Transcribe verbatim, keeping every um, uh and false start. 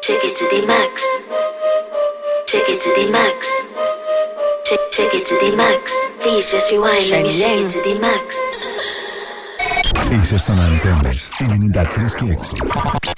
Take it to the max. Take it to the max. Take, take it to the max. Please just rewind, let me take it to the max. Είσαι στον Αντένες ενενήντα τρία και έξι.